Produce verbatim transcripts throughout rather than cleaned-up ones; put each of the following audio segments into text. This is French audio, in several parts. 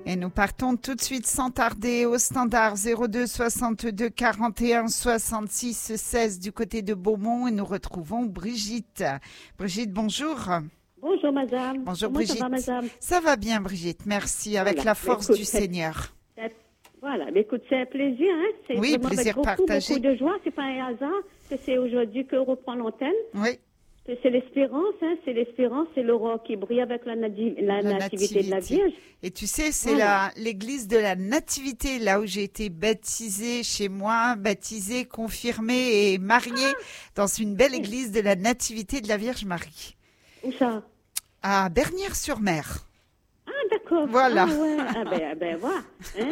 Et nous partons tout de suite sans tarder au standard zéro deux soixante-deux quarante et un soixante-six seize du côté de Beaumont et nous retrouvons Brigitte. Brigitte, bonjour. Bonjour madame. Bonjour Comment Brigitte. Ça va, madame? Ça va bien Brigitte, merci, avec voilà. la force écoute, du Seigneur. c'est, voilà, mais écoute, c'est un plaisir. Hein? C'est oui, vraiment plaisir avec beaucoup, partagé. beaucoup de joie. C'est pas un hasard que c'est aujourd'hui que reprend l'antenne. Oui. C'est l'espérance, hein, c'est l'espérance, c'est l'aurore qui brille avec la, nati- la, la nativité, nativité de la Vierge. Et tu sais, c'est voilà. la, l'église de la Nativité, là où j'ai été baptisée chez moi, baptisée, confirmée et mariée ah dans une belle église de la Nativité de la Vierge Marie. Où ça? À Bernières-sur-Mer. Ah, d'accord. Voilà. Ah, ouais. ah ben, ben, voilà. Hein?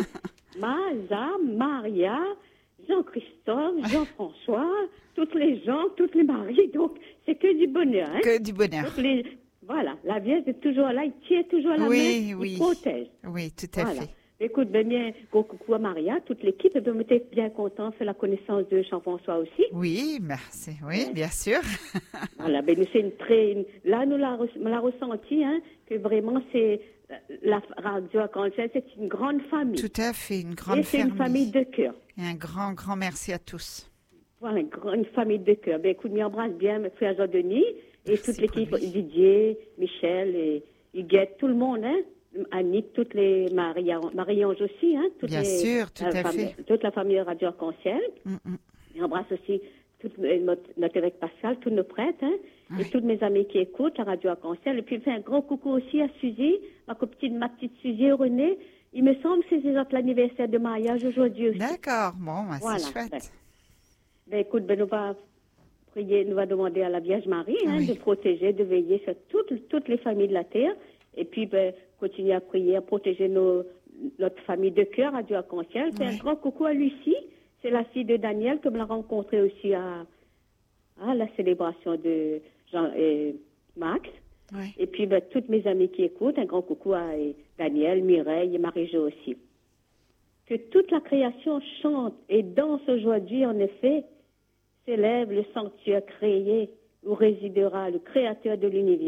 Maza, Maria, Jean-Christophe, Jean-François, toutes les gens, toutes les maris, donc c'est que du bonheur. Hein? Que du bonheur. Les, voilà, la Vierge est toujours là, il tient toujours la oui, main, oui. il protège. Oui, tout à voilà. fait. Écoute, ben bien, gros coucou à Maria, toute l'équipe, on était bien contents de faire la connaissance de Jean-François aussi. Oui, merci, oui, ouais. bien sûr. voilà, ben nous c'est une très, une, là nous l'a, l'a ressenti, hein, que vraiment c'est la radio Arc-en-Ciel, c'est une grande famille. Tout à fait, une grande Et c'est famille. une famille de cœur. Et un grand, grand merci à tous. Voilà, une, grande famille de cœur. Ben écoute, m'embrasse bien mes frères Jean-Denis et merci toute l'équipe, Didier, Michel et Huguette, tout le monde, hein. Annick, toutes les Marie-Ange aussi, hein. Toutes bien les, sûr, tout à famille, fait. Toute la famille Radio Arc-en-Ciel. Mm-mm. J'embrasse aussi toute notre, notre évêque Pascal, tous nos prêtres, hein, oui. Et tous mes amis qui écoutent la Radio Arc-en-Ciel. Et puis, je fais un grand coucou aussi à Suzy, ma petite, ma petite Suzy René. Il me semble que c'est l'anniversaire de mariage aujourd'hui aussi. D'accord, bon, bah, voilà, c'est chouette. Ben, ben, écoute, ben, nous va prier, nous va demander à la Vierge Marie hein, oui. de protéger, de veiller sur toutes, toutes les familles de la terre. Et puis, ben, continuer à prier, à protéger nos, notre famille de cœur, Radio Arc-en-Ciel. C'est oui. un grand coucou à Lucie. C'est la fille de Daniel, que je l'ai rencontrée aussi à, à la célébration de Jean et Max. Oui. Et puis, ben, toutes mes amies qui écoutent, un grand coucou à Daniel, Mireille et Marie-Jo aussi. Que toute la création chante et danse aujourd'hui, en effet, s'élève le sanctuaire créé où résidera le Créateur de l'univers.